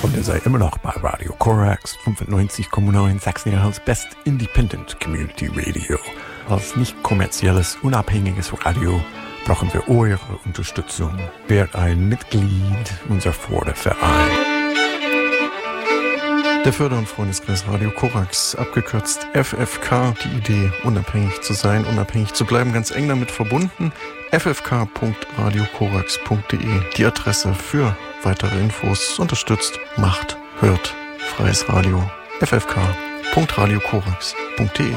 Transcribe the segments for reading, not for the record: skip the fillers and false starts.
Und ihr seid immer noch bei Radio Korax 95,9 Sachsen-Anhalts Best Independent Community Radio. Als nicht kommerzielles, unabhängiges Radio brauchen wir eure Unterstützung. Werdet ein Mitglied unserer Förderverein. Der Förder- und Freundeskreis Radio Korax, abgekürzt FFK, die Idee, unabhängig zu sein, unabhängig zu bleiben, ganz eng damit verbunden. ffk.radiokorax.de, die Adresse für weitere Infos. Unterstützt, macht, hört, freies Radio. ffk.radiokorax.de.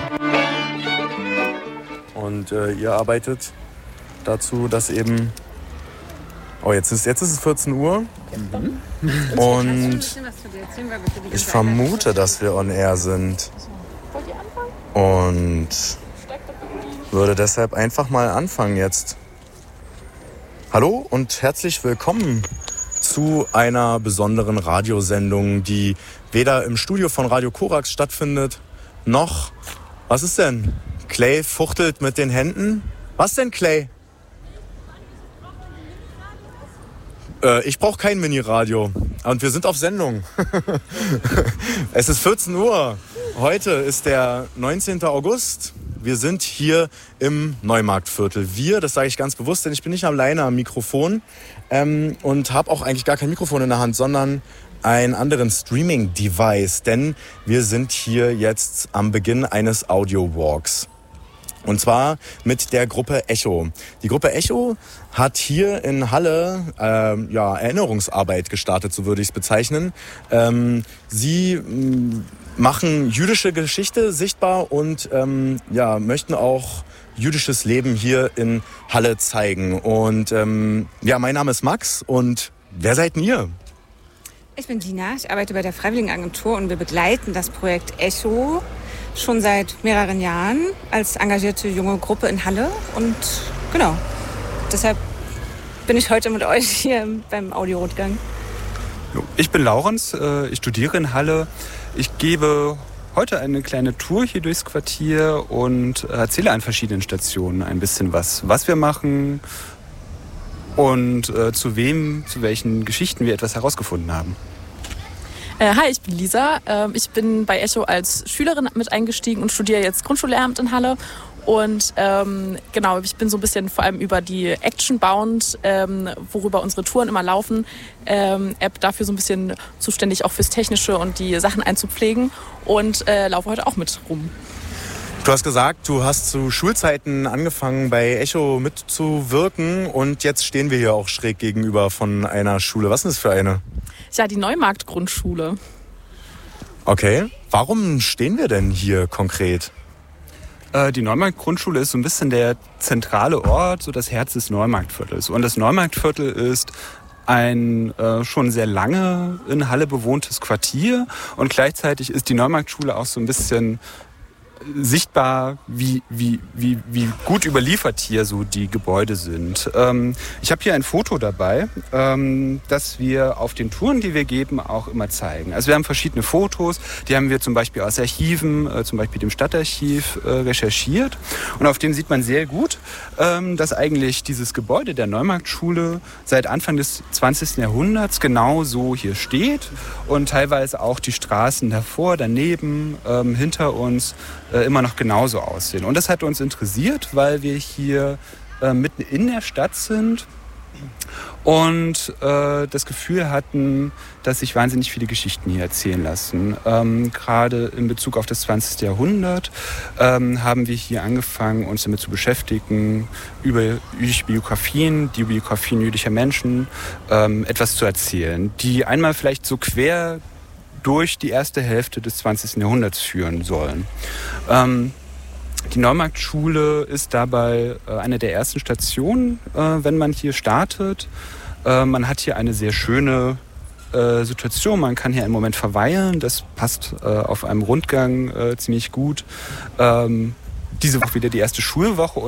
Und ihr arbeitet dazu, dass eben... Oh, jetzt ist es 14 Uhr. Und ich vermute, dass wir on air sind. Und würde deshalb einfach mal anfangen jetzt. Hallo und herzlich willkommen zu einer besonderen Radiosendung, die weder im Studio von Radio Korax stattfindet, noch... Was ist denn? Clay fuchtelt mit den Händen. Was denn, Clay? Ich brauche kein Mini-Radio. Und wir sind auf Sendung. Es ist 14 Uhr. Heute ist der 19. August. Wir sind hier im Neumarktviertel. Das sage ich ganz bewusst, denn ich bin nicht alleine am Mikrofon und habe auch eigentlich gar kein Mikrofon in der Hand, sondern einen anderen Streaming-Device. Denn wir sind hier jetzt am Beginn eines Audio-Walks. Und zwar mit der Gruppe Echo. Die Gruppe Echo hat hier in Halle Erinnerungsarbeit gestartet, so würde ich es bezeichnen. Sie machen jüdische Geschichte sichtbar und möchten auch jüdisches Leben hier in Halle zeigen. Und mein Name ist Max und wer seid denn ihr? Ich bin Dina, ich arbeite bei der Freiwilligenagentur und wir begleiten das Projekt Echo schon seit mehreren Jahren als engagierte junge Gruppe in Halle. Und genau, deshalb bin ich heute mit euch hier beim Audiorundgang. Ich bin Laurens, ich studiere in Halle. Ich gebe heute eine kleine Tour hier durchs Quartier und erzähle an verschiedenen Stationen ein bisschen was wir machen und zu welchen Geschichten wir etwas herausgefunden haben. Hi, ich bin Lisa. Ich bin bei Echo als Schülerin mit eingestiegen und studiere jetzt Grundschullehramt in Halle. Und ich bin so ein bisschen vor allem über die Actionbound, worüber unsere Touren immer laufen, App dafür so ein bisschen zuständig, auch fürs Technische und die Sachen einzupflegen und laufe heute auch mit rum. Du hast gesagt, du hast zu Schulzeiten angefangen bei Echo mitzuwirken und jetzt stehen wir hier auch schräg gegenüber von einer Schule. Was ist das für eine? Ja, die Neumarkt-Grundschule. Okay, warum stehen wir denn hier konkret? Die Neumarkt-Grundschule ist so ein bisschen der zentrale Ort, so das Herz des Neumarktviertels. Und das Neumarktviertel ist ein schon sehr lange in Halle bewohntes Quartier und gleichzeitig ist die Neumarktschule auch so ein bisschen sichtbar, wie gut überliefert hier so die Gebäude sind. Ich habe hier ein Foto dabei, das wir auf den Touren, die wir geben, auch immer zeigen. Also wir haben verschiedene Fotos, die haben wir zum Beispiel aus Archiven, zum Beispiel dem Stadtarchiv, recherchiert. Und auf denen sieht man sehr gut, dass eigentlich dieses Gebäude der Neumarktschule seit Anfang des 20. Jahrhunderts genau so hier steht und teilweise auch die Straßen davor, daneben, hinter uns immer noch genauso aussehen. Und das hat uns interessiert, weil wir hier mitten in der Stadt sind und das Gefühl hatten, dass sich wahnsinnig viele Geschichten hier erzählen lassen. Gerade in Bezug auf das 20. Jahrhundert haben wir hier angefangen, uns damit zu beschäftigen, über jüdische Biografien, die Biografien jüdischer Menschen, etwas zu erzählen, die einmal vielleicht so quer durch die erste Hälfte des 20. Jahrhunderts führen sollen. Die Neumarktschule ist dabei eine der ersten Stationen, wenn man hier startet. Man hat hier eine sehr schöne Situation, man kann hier einen Moment verweilen, das passt auf einem Rundgang ziemlich gut. Diese Woche wieder die erste Schulwoche.